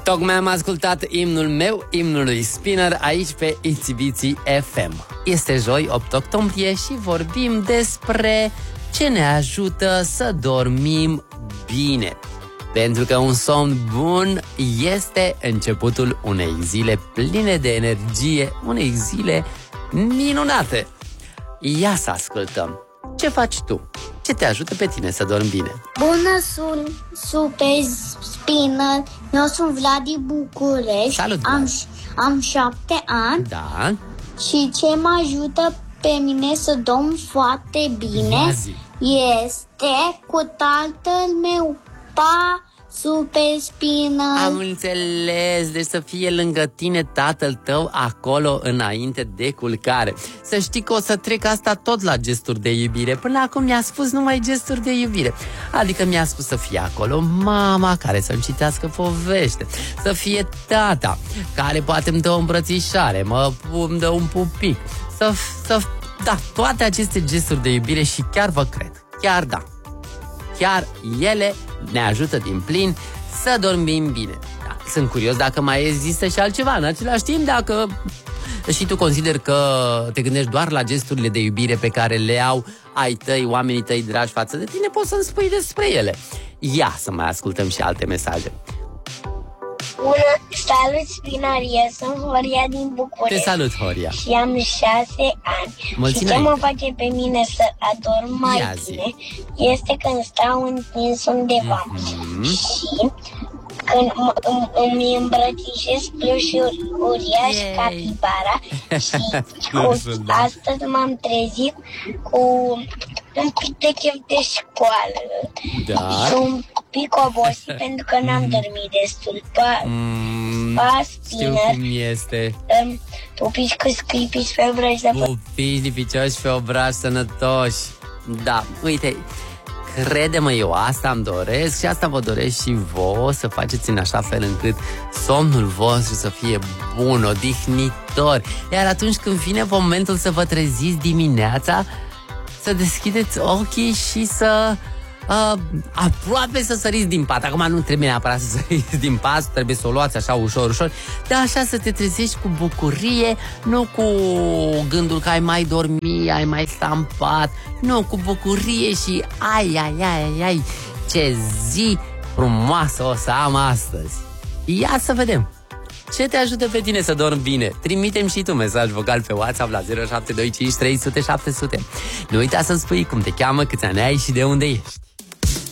Tocmai am ascultat imnul meu, imnul lui Spinner, aici pe Itsy FM. Este joi, 8 octombrie și vorbim despre ce ne ajută să dormim bine. Pentru că un somn bun este începutul unei zile pline de energie, unei zile minunate. Ia să ascultăm. Ce faci tu? Ce te ajută pe tine să dormi bine? Bună, sunt Super Spinner. Eu sunt Vlad din București. Salut, Vlad. Am 7 ani. Da. Și ce mă ajută pe mine să dorm foarte bine este cu tatăl meu, Super Spinner. Am înțeles, deci să fie lângă tine tatăl tău acolo înainte de culcare. Să știi că o să trec asta tot la gesturi de iubire. Până acum mi-a spus numai gesturi de iubire. Adică mi-a spus să fie acolo mama care să-mi citească povește, să fie tata care poate îmi dă o îmbrățișare, îmi dă un pupic, da, toate aceste gesturi de iubire și chiar vă cred, chiar da. Chiar ele ne ajută din plin să dormim bine. Da, sunt curios dacă mai există și altceva. În același timp, dacă și tu consideri că te gândești doar la gesturile de iubire pe care le au ai tăi, oamenii tăi dragi față de tine, poți să-mi spui despre ele. Ia să mai ascultăm și alte mesaje. Bună, salut Spinner, eu sunt Horia din București. Te salut, Horia. Și am 6 ani. Mulțumesc. Și ce mă face pe mine să adorm mai bine este când stau întins undeva. Și când îmi îmbrățișez plușul uriaș capibara. Și astăzi m-am trezit cu un pic de chef de școală. Da. Și un pic obosit pentru că n-am dormit destul. Știu cum este. Pupici cu scripici pe obraj de pupici lipicioși pe obraj sănătoși. Da, uite, crede-mă, eu asta îmi doresc și asta vă doresc și vouă, să faceți în așa fel încât somnul vostru să fie bun, odihnitor. Iar atunci când vine momentul să vă treziți dimineața, să deschideți ochii și să aproape să săriți din pat. Acum nu trebuie neapărat să săriți din pat, trebuie să o luați așa ușor, ușor, dar așa să te trezești cu bucurie, nu cu gândul că ai mai dormi, ai mai sta în pat, nu, cu bucurie și ai, ce zi frumoasă o să am astăzi. Ia să vedem ce te ajută pe tine să dormi bine. Trimite-mi și tu mesaj vocal pe WhatsApp la 0725 300 700. Nu uita să-mi spui cum te cheamă, câți ani ai și de unde ești.